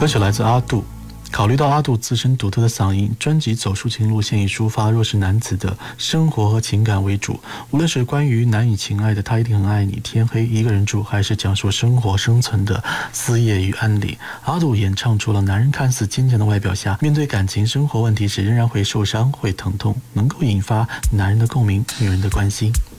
歌曲来自阿杜。考虑到阿杜自身独特的嗓音，专辑走抒情路线，以抒发弱势男子的生活和情感为主。无论是关于难以情爱的他一定很爱你、天黑一个人住，还是讲述生活生存的思夜与安宁，阿杜演唱出了男人看似坚强的外表下，面对感情生活问题时仍然会受伤、会疼痛，能够引发男人的共鸣、女人的关心。